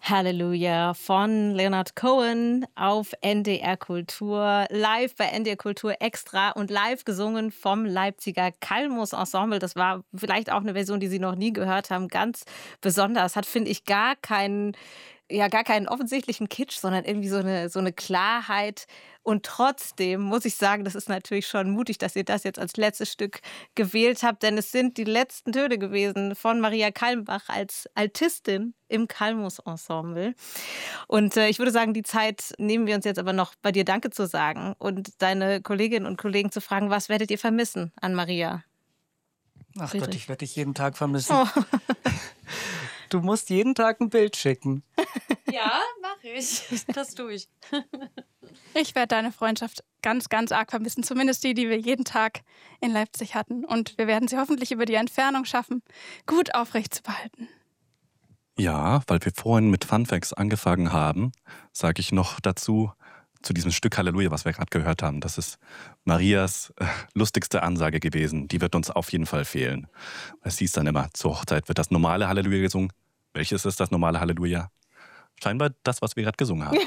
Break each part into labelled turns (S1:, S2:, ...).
S1: Halleluja von Leonard Cohen auf NDR Kultur, live bei NDR Kultur Extra und live gesungen vom Leipziger Kalmus Ensemble. Das war vielleicht auch eine Version, die Sie noch nie gehört haben, ganz besonders. Hat, finde ich, gar keinen offensichtlichen Kitsch, sondern irgendwie so eine Klarheit. Und trotzdem muss ich sagen, das ist natürlich schon mutig, dass ihr das jetzt als letztes Stück gewählt habt, denn es sind die letzten Töne gewesen von Maria Kalmbach als Altistin im Kalmus-Ensemble. Und ich würde sagen, die Zeit nehmen wir uns jetzt aber noch, bei dir Danke zu sagen und deine Kolleginnen und Kollegen zu fragen, was werdet ihr vermissen an Maria?
S2: Ach Gott,
S1: Friedrich.
S2: ich werde dich jeden Tag vermissen.
S1: Oh.
S2: Du musst jeden Tag ein Bild schicken.
S3: Ja, mache ich. Das tue ich.
S4: Ich werde deine Freundschaft ganz, ganz arg vermissen. Zumindest die wir jeden Tag in Leipzig hatten. Und wir werden sie hoffentlich über die Entfernung schaffen, gut aufrecht zu behalten.
S5: Ja, weil wir vorhin mit Funfacts angefangen haben, sage ich noch dazu, zu diesem Stück Halleluja, was wir gerade gehört haben. Das ist Marias lustigste Ansage gewesen. Die wird uns auf jeden Fall fehlen. Es hieß dann immer, zur Hochzeit wird das normale Halleluja gesungen. Welches ist das normale Halleluja? Scheinbar das, was wir gerade gesungen haben.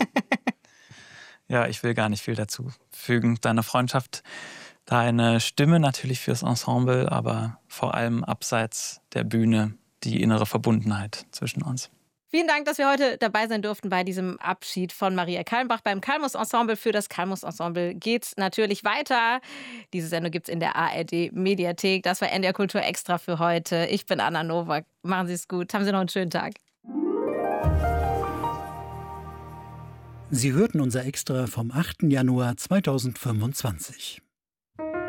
S2: Ja, ich will gar nicht viel dazu fügen. Deine Freundschaft, deine Stimme natürlich fürs Ensemble, aber vor allem abseits der Bühne die innere Verbundenheit zwischen uns.
S1: Vielen Dank, dass wir heute dabei sein durften bei diesem Abschied von Maria Kalmbach beim Kalmus Ensemble. Für das Kalmus Ensemble geht's natürlich weiter. Diese Sendung gibt's in der ARD Mediathek. Das war NDR Kultur Extra für heute. Ich bin Anna Nowak. Machen Sie es gut. Haben Sie noch einen schönen Tag.
S6: Sie hörten unser Extra vom 8. Januar 2025.